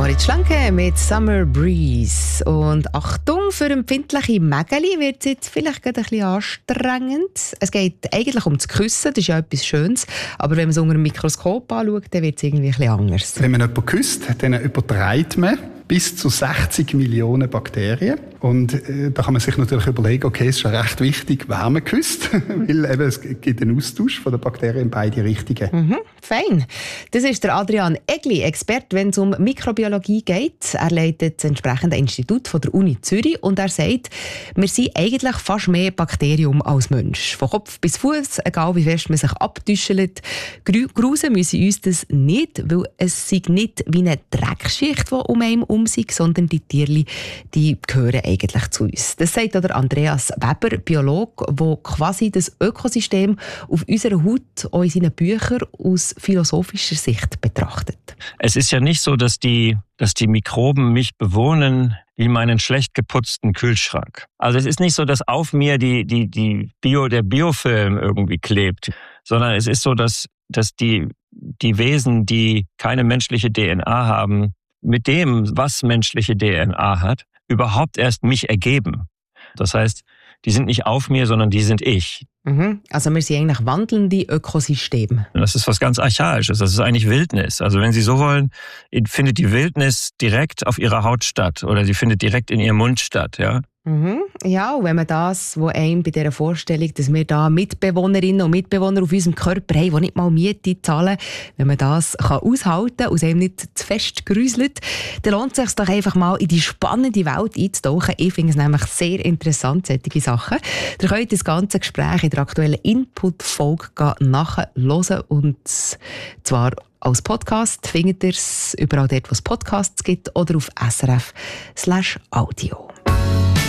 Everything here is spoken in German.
Moritz Schlanke mit Summer Breeze. Und Achtung, für empfindliche Mägeli wird es jetzt vielleicht gerade ein bisschen anstrengend. Es geht eigentlich um das Küssen, das ist ja etwas Schönes. Aber wenn man es unter einem Mikroskop anschaut, dann wird es irgendwie ein bisschen anders. Wenn man jemanden küsst, dann überträgt man bis zu 60 Millionen Bakterien. Und da kann man sich natürlich überlegen, okay, es ist ja recht wichtig, wer man küsst, weil eben, es gibt einen Austausch von den Bakterien in beide Richtungen. Fein. Das ist der Adrian Egli, Experte, wenn es um Mikrobiologie geht. Er leitet das entsprechende Institut von der Uni Zürich und er sagt, wir sind eigentlich fast mehr Bakterium als Mensch. Von Kopf bis Fuß, egal wie fest man sich abtüschelt. Grusen müssen uns das nicht, weil es sei nicht wie eine Dreckschicht, die um einen sind, sondern die Tierchen, die gehören eigentlich zu uns. Das sagt auch der Andreas Weber, Biologe, der quasi das Ökosystem auf unserer Haut auch in seinen Büchern aus philosophischer Sicht betrachtet. Es ist ja nicht so, dass die Mikroben mich bewohnen wie meinen schlecht geputzten Kühlschrank. Also es ist nicht so, dass auf mir der Biofilm irgendwie klebt, sondern es ist so, dass die Wesen, die keine menschliche DNA haben, mit dem, was menschliche DNA hat, überhaupt erst mich ergeben. Das heißt, die sind nicht auf mir, sondern die sind ich. Also wir sind eigentlich wandelnde Ökosysteme. Das ist was ganz Archaisches, das ist eigentlich Wildnis. Also wenn Sie so wollen, findet die Wildnis direkt auf Ihrer Haut statt oder sie findet direkt in Ihrem Mund statt, ja. Ja, und wenn man das, was einem bei dieser Vorstellung, dass wir da Mitbewohnerinnen und Mitbewohner auf unserem Körper haben, die nicht mal Miete zahlen, wenn man das aushalten kann und es einem nicht zu fest gruselt, dann lohnt es sich doch einfach mal in die spannende Welt einzutauchen. Ich finde es nämlich sehr interessant, solche Sachen. Ihr könnt das ganze Gespräch in der aktuellen Input-Folge nachhören und zwar als Podcast findet ihr es überall dort, wo es Podcasts gibt oder auf srf/audio.